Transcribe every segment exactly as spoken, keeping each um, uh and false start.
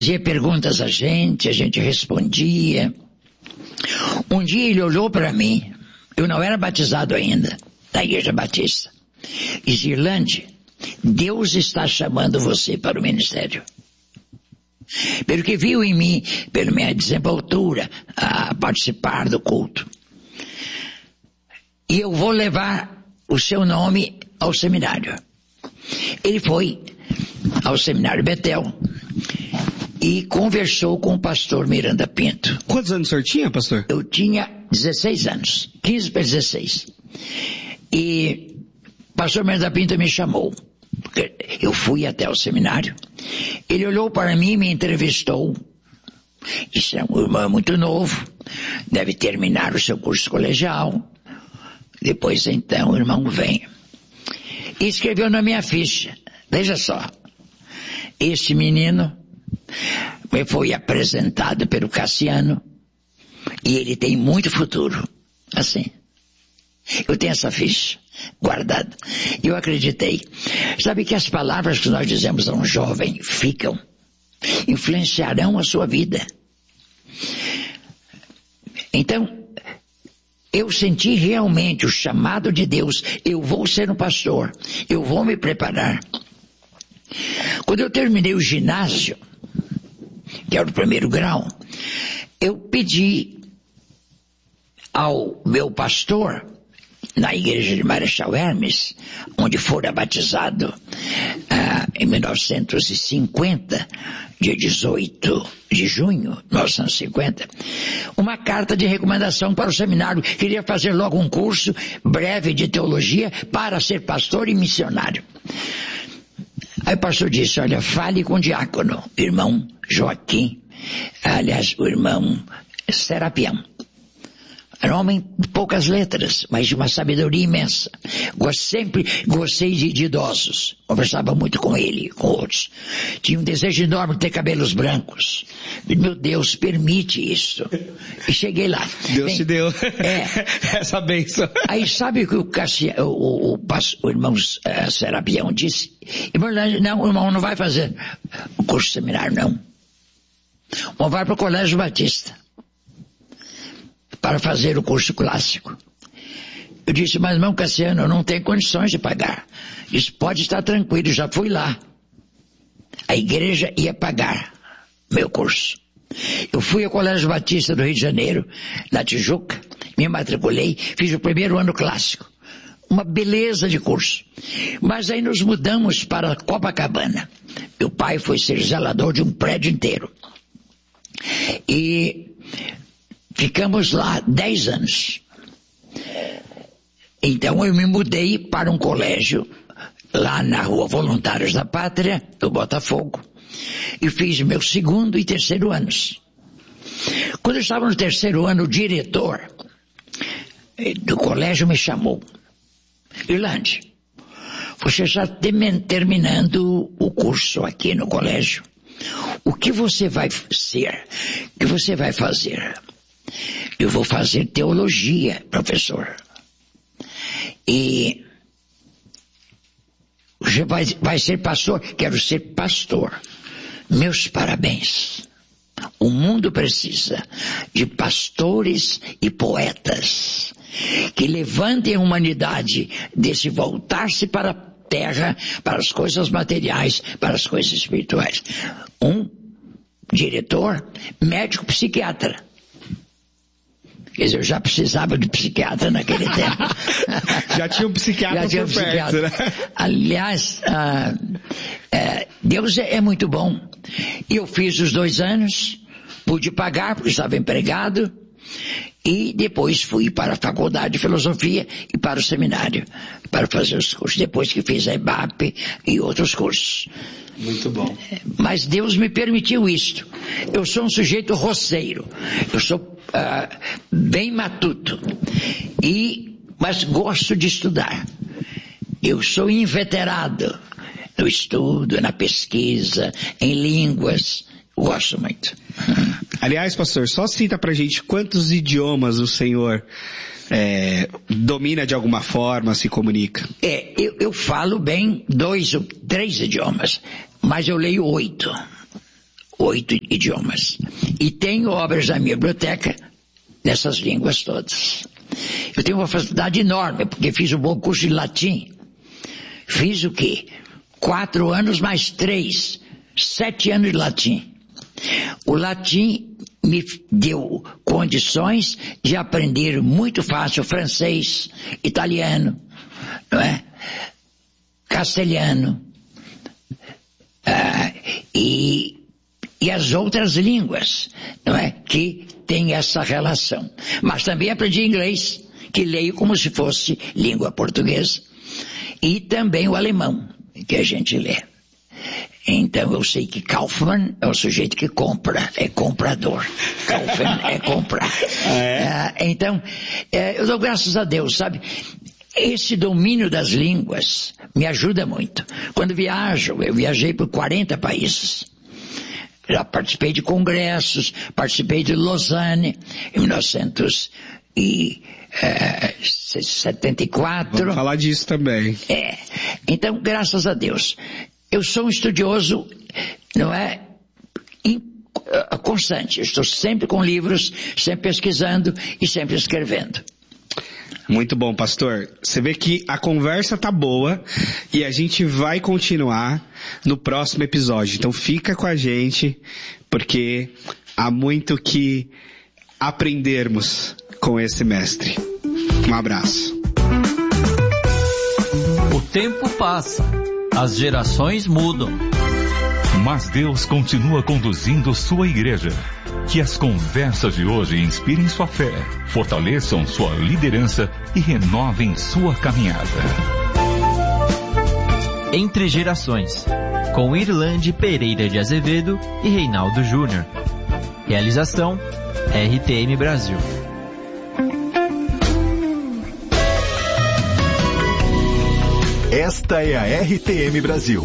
fazia perguntas a gente, a gente respondia. Um dia ele olhou para mim, eu não era batizado ainda, da Igreja Batista, e disse: Irlande, Deus está chamando você para o ministério. Pelo que viu em mim, pela minha desenvoltura, a participar do culto. E eu vou levar o seu nome ao seminário. Ele foi ao seminário Betel e conversou com o pastor Miranda Pinto. Quantos anos o senhor tinha, pastor? Eu tinha dezesseis anos, quinze para dezesseis. E o pastor Miranda Pinto me chamou. Eu fui até o seminário. Ele olhou para mim e me entrevistou. Disse: é um irmão muito novo, deve terminar o seu curso colegial. Depois então o irmão vem. E escreveu na minha ficha: veja só, este menino me foi apresentado pelo Cassiano e ele tem muito futuro. Assim. Eu tenho essa ficha guardada. Eu acreditei. Sabe que as palavras que nós dizemos a um jovem ficam, influenciarão a sua vida. Então, eu senti realmente o chamado de Deus. Eu vou ser um pastor. Eu vou me preparar. Quando eu terminei o ginásio, que era o primeiro grau, eu pedi ao meu pastor, na igreja de Marechal Hermes, onde fora batizado ah, em mil novecentos e cinquenta, dia dezoito de junho de mil novecentos e cinquenta, uma carta de recomendação para o seminário. Queria fazer logo um curso breve de teologia para ser pastor e missionário. Aí o pastor disse: olha, fale com o diácono, irmão Joaquim, aliás, o irmão Serapião. Era um homem de poucas letras, mas de uma sabedoria imensa. Eu sempre gostei de, de idosos. Conversava muito com ele, com outros. Tinha um desejo enorme de ter cabelos brancos. Meu Deus, permite isso. E cheguei lá. Deus Bem, te deu é, essa bênção. Aí sabe o que o, Cassia, o, o, o, o irmão uh, Serapião disse? Irmão, não, o irmão não vai fazer o curso seminário, não. O irmão vai para o Colégio Batista para fazer o curso clássico. Eu disse: mas irmão Cassiano, eu não tenho condições de pagar. Disse: pode estar tranquilo, já fui lá. A igreja ia pagar meu curso. Eu fui ao Colégio Batista do Rio de Janeiro, na Tijuca, me matriculei, fiz o primeiro ano clássico. Uma beleza de curso. Mas aí nos mudamos para Copacabana. Meu pai foi ser zelador de um prédio inteiro. E ficamos lá dez anos. Então eu me mudei para um colégio lá na Rua Voluntários da Pátria, do Botafogo, e fiz meu segundo e terceiro anos. Quando eu estava no terceiro ano, o diretor do colégio me chamou: Irlande, você está terminando o curso aqui no colégio. O que você vai ser? O que você vai fazer? Eu vou fazer teologia, professor. E você vai, vai ser pastor? Quero ser pastor. Meus parabéns. O mundo precisa de pastores e poetas que levantem a humanidade desse voltar-se para a terra, para as coisas materiais, para as coisas espirituais. Um diretor, médico psiquiatra. Quer dizer, eu já precisava de psiquiatra naquele tempo. Já tinha um psiquiatra já por tinha um perto, psiquiatra. Né? Aliás, ah, é, Deus é, é muito bom. Eu fiz os dois anos, pude pagar porque estava empregado, e depois fui para a faculdade de filosofia e para o seminário, para fazer os cursos, depois que fiz a E B A P e outros cursos. Muito bom. Mas Deus me permitiu isto. Eu sou um sujeito roceiro. Eu sou uh, bem matuto. E, mas gosto de estudar. Eu sou inveterado no estudo, na pesquisa, em línguas. Gosto muito. Aliás, pastor, só cita pra gente quantos idiomas o senhor é, domina de alguma forma, se comunica. É, eu, eu falo bem dois ou três idiomas, mas eu leio oito. oito idiomas. E tenho obras na minha biblioteca nessas línguas todas. Eu tenho uma facilidade enorme, porque fiz um bom curso de latim. Fiz o quê? Quatro anos mais três. Sete anos de latim. O latim me deu condições de aprender muito fácil francês, italiano, não é? Castelhano, ah, e, e as outras línguas, não é? Que tem essa relação. Mas também aprendi inglês, que leio como se fosse língua portuguesa, e também o alemão, que a gente lê. Então eu sei que Kaufmann é o sujeito que compra, é comprador. Kaufmann é comprar. É. Ah, então, eh, eu dou graças a Deus, sabe? Esse domínio das línguas me ajuda muito. Quando viajo, eu viajei por quarenta países. Já participei de congressos, participei de Lausanne em mil novecentos e setenta e quatro. Vamos falar disso também. É. Então, graças a Deus. Eu sou um estudioso, não é, in, uh, constante. Eu estou sempre com livros, sempre pesquisando e sempre escrevendo. Muito bom, pastor. Você vê que a conversa tá boa e a gente vai continuar no próximo episódio. Então fica com a gente, porque há muito que aprendermos com esse mestre. Um abraço. O tempo passa. As gerações mudam. Mas Deus continua conduzindo sua igreja. Que as conversas de hoje inspirem sua fé, fortaleçam sua liderança e renovem sua caminhada. Entre Gerações, com Irlande Pereira de Azevedo e Reinaldo Júnior. Realização R T M Brasil. Esta é a R T M Brasil.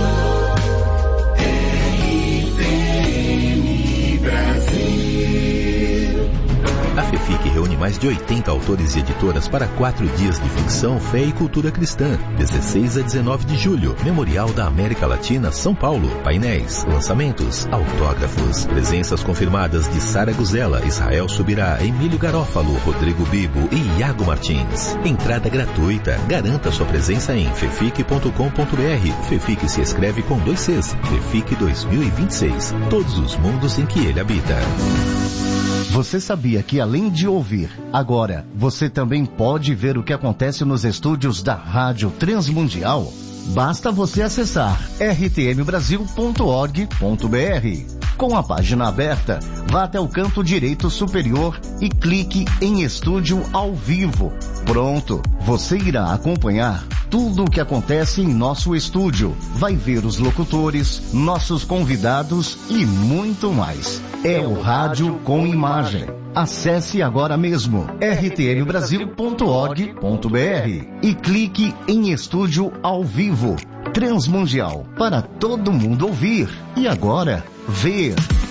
A FEFIC reúne mais de oitenta autores e editoras para quatro dias de ficção, fé e cultura cristã. dezesseis a dezenove de julho, Memorial da América Latina, São Paulo. Painéis, lançamentos, autógrafos. Presenças confirmadas de Sara Guzella, Israel Subirá, Emílio Garófalo, Rodrigo Bibo e Iago Martins. Entrada gratuita. Garanta sua presença em fefic ponto com ponto br. FEFIC se escreve com dois Cs. FEFIC dois mil e vinte e seis. Todos os mundos em que ele habita. Você sabia que além de ouvir, agora você também pode ver o que acontece nos estúdios da Rádio Transmundial? Basta você acessar r t m brasil ponto org ponto b r. Com a página aberta, vá até o canto direito superior e clique em Estúdio ao Vivo. Pronto, você irá acompanhar tudo o que acontece em nosso estúdio. Vai ver os locutores, nossos convidados e muito mais. É o rádio com imagem. Acesse agora mesmo r t m brasil ponto org ponto b r e clique em Estúdio ao Vivo. Transmundial, para todo mundo ouvir. E agora, ver.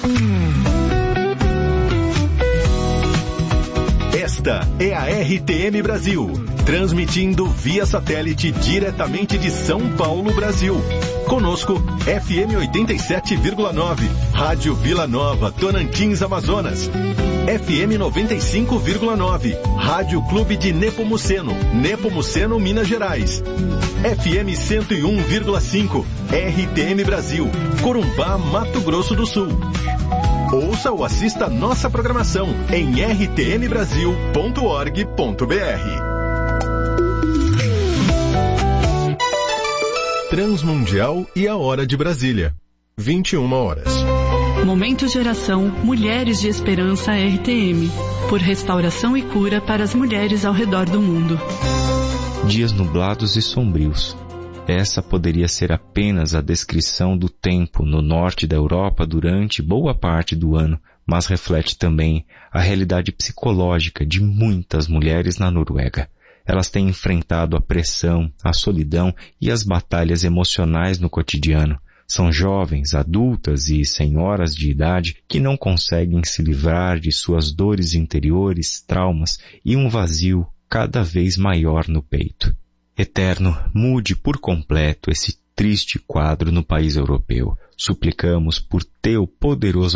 Esta é a R T M Brasil, transmitindo via satélite diretamente de São Paulo, Brasil. Conosco, F M oitenta e sete vírgula nove, Rádio Vila Nova, Tocantins, Amazonas. F M noventa e cinco vírgula nove, Rádio Clube de Nepomuceno, Nepomuceno, Minas Gerais. F M cento e um vírgula cinco, R T M Brasil, Corumbá, Mato Grosso do Sul. Ouça ou assista nossa programação em r t m brasil ponto org ponto b r. Transmundial e a Hora de Brasília, vinte e uma horas. Momento Geração Mulheres de Esperança R T M, por restauração e cura para as mulheres ao redor do mundo. Dias nublados e sombrios. Essa poderia ser apenas a descrição do tempo no norte da Europa durante boa parte do ano, mas reflete também a realidade psicológica de muitas mulheres na Noruega. Elas têm enfrentado a pressão, a solidão e as batalhas emocionais no cotidiano. São jovens, adultas e senhoras de idade que não conseguem se livrar de suas dores interiores, traumas e um vazio cada vez maior no peito. Eterno, mude por completo esse triste quadro no país europeu. Suplicamos por teu poderoso